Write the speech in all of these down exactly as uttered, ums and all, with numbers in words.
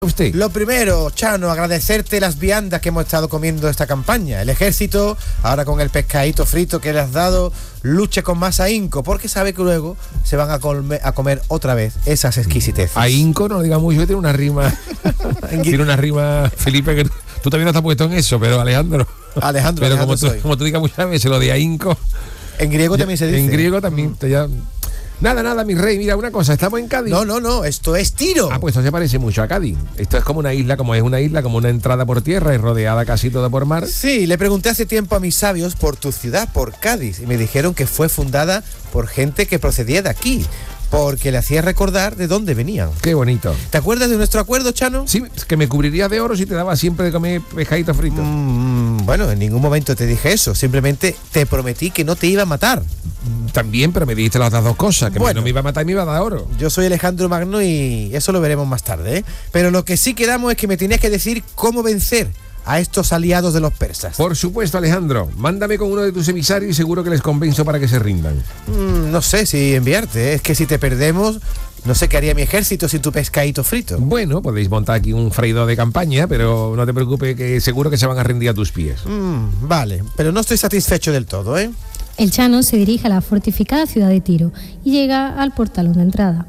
Usted. Lo primero, Chano, agradecerte las viandas que hemos estado comiendo esta campaña. El ejército, ahora con el pescadito frito que le has dado, luche con más ahínco, porque sabe que luego se van a, colme, a comer otra vez esas exquisiteces. Ahínco, no lo diga mucho, tiene una rima. Tiene una rima, Felipe, que tú también no estás puesto en eso, pero Alejandro. Alejandro, pero Alejandro como, tú, soy. como tú digas muchas veces lo de ahínco. En griego también se dice. En griego también. Te ya... Nada, nada, mi rey, mira una cosa, estamos en Cádiz. No, no, no, esto es Tiro. Ah, pues esto se parece mucho a Cádiz. Esto es como una isla, como es una isla, como una entrada por tierra y rodeada casi toda por mar. Sí, le pregunté hace tiempo a mis sabios por tu ciudad, por Cádiz, y me dijeron que fue fundada por gente que procedía de aquí, porque le hacía recordar de dónde venían. Qué bonito. ¿Te acuerdas de nuestro acuerdo, Chano? Sí, que me cubrirías de oro si te daba siempre de comer pescadito frito. Mm, bueno, en ningún momento te dije eso, simplemente te prometí que no te iba a matar. También, pero me dijiste las otras dos cosas, que Bueno. no me iba a matar y me iba a dar oro. Yo soy Alejandro Magno y eso lo veremos más tarde, ¿eh? Pero lo que sí quedamos es que me tenías que decir cómo vencer a estos aliados de los persas. Por supuesto, Alejandro, mándame con uno de tus emisarios y seguro que les convenzo para que se rindan. Mm, no sé si enviarte, ¿eh? Es que si te perdemos, no sé qué haría mi ejército sin tu pescadito frito. Bueno, podéis montar aquí un freidor de campaña, pero no te preocupes que seguro que se van a rendir a tus pies. Mm, vale, pero no estoy satisfecho del todo, ¿eh? El Chano se dirige a la fortificada ciudad de Tiro y llega al portalón de entrada.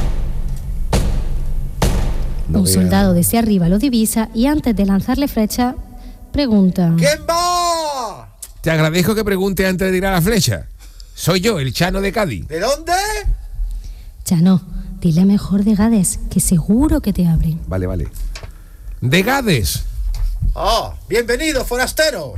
No Un vea. soldado desde arriba lo divisa y antes de lanzarle flecha, pregunta: ¿Quién va? Te agradezco que pregunte antes de tirar la flecha. Soy yo, el Chano de Cádiz. ¿De dónde? Chano, dile mejor de Gades, que seguro que te abren. Vale, vale. De Gades. Oh, bienvenido, forastero.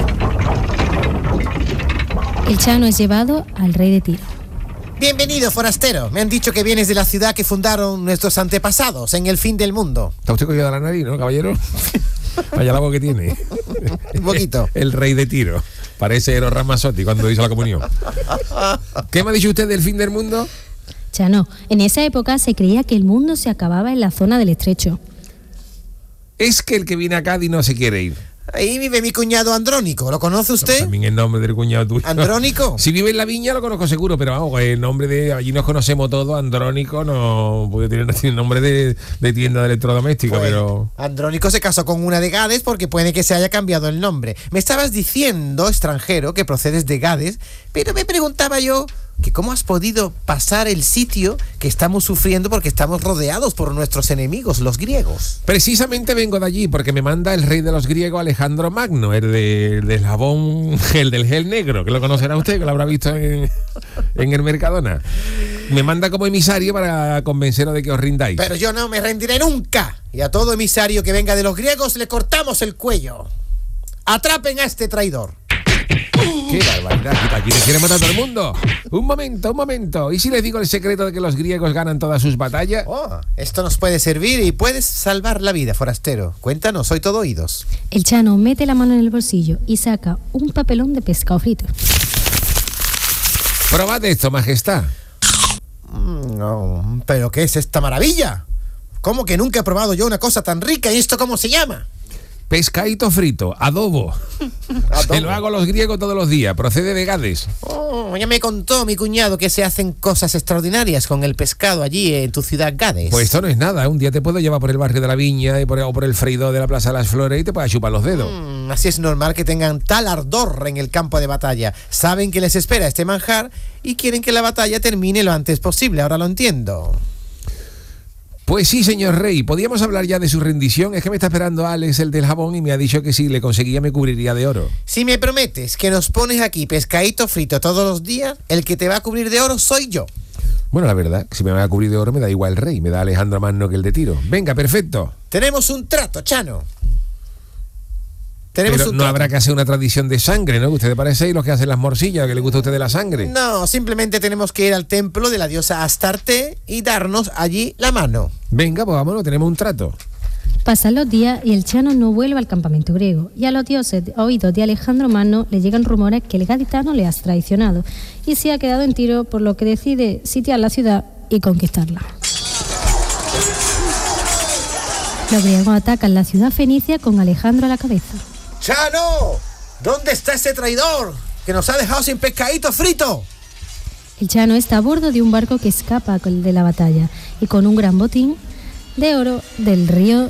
El Chano es llevado al rey de Tiro. Bienvenido, forastero. Me han dicho que vienes de la ciudad que fundaron nuestros antepasados en el fin del mundo. ¿Está usted cogido de la nariz, no, caballero? Vaya la voz que tiene. Un poquito. El rey de Tiro. Parece Eros Ramazzotti cuando hizo la comunión. ¿Qué me ha dicho usted del fin del mundo? Chano, en esa época se creía que el mundo se acababa en la zona del estrecho. Es que el que viene a Cádiz no se quiere ir. Ahí vive mi cuñado Andrónico. ¿Lo conoce usted? También el nombre del cuñado tuyo. ¿Andrónico? Si vive en la viña lo conozco seguro, pero vamos, el nombre de... Allí nos conocemos todos, Andrónico no... Puede tener tiene nombre de, de tienda de electrodoméstica, Pues, pero... Andrónico se casó con una de Gades porque puede que se haya cambiado el nombre. Me estabas diciendo, extranjero, que procedes de Gades, pero me preguntaba yo que cómo has podido pasar el sitio que estamos sufriendo porque estamos rodeados por nuestros enemigos, los griegos. Precisamente vengo de allí porque me manda el rey de los griegos, Alejandro Magno, el de, del jabón, el del gel negro, que lo conocerá usted, que lo habrá visto en, en el Mercadona. Me manda como emisario para convenceros de que os rindáis. Pero yo no me rendiré nunca. Y a todo emisario que venga de los griegos le cortamos el cuello. Atrapen a este traidor. ¡Qué barbaridad! Aquí te quiere matar todo el mundo. Un momento, un momento. ¿Y si les digo el secreto de que los griegos ganan todas sus batallas? Oh, esto nos puede servir y puedes salvar la vida, forastero. Cuéntanos, soy todo oídos. El Chano mete la mano en el bolsillo y saca un papelón de pescado frito. Probad esto, majestad. Mm, no, ¿pero qué es esta maravilla? ¿Cómo que nunca he probado yo una cosa tan rica? ¿Y esto cómo se llama? Pescadito frito, adobo. Se lo hago a los griegos todos los días. Procede de Gades. Oh, ya me contó mi cuñado que se hacen cosas extraordinarias con el pescado allí en tu ciudad Gades. Pues esto no es nada. Un día te puedo llevar por el barrio de la Viña y por, o por el freidor de la Plaza de las Flores y te puedas chupar los dedos. Mm, así es normal que tengan tal ardor en el campo de batalla. Saben que les espera este manjar y quieren que la batalla termine lo antes posible. Ahora lo entiendo. Pues sí, señor rey. ¿Podíamos hablar ya de su rendición? Es que me está esperando Alex, el del jabón, y me ha dicho que si le conseguía me cubriría de oro. Si me prometes que nos pones aquí pescadito frito todos los días, el que te va a cubrir de oro soy yo. Bueno, la verdad, si me va a cubrir de oro me da igual el rey. Me da Alejandro Magno que el de Tiro. Venga, perfecto. Tenemos un trato, Chano. Tenemos Pero un no trato. habrá que hacer una tradición de sangre, ¿no? Que ustedes parecéis los que hacen las morcillas, que le gusta a usted de la sangre. No, simplemente tenemos que ir al templo de la diosa Astarte y darnos allí la mano. Venga, pues vámonos, tenemos un trato. Pasan los días y el Chano no vuelve al campamento griego. Y a los dioses oídos de Alejandro Magno le llegan rumores que el gaditano le ha traicionado y se ha quedado en Tiro, por lo que decide sitiar la ciudad y conquistarla. Los griegos atacan la ciudad fenicia con Alejandro a la cabeza. ¡Chano! ¿Dónde está ese traidor que nos ha dejado sin pescadito frito? El Chano está a bordo de un barco que escapa de la batalla y con un gran botín de oro del río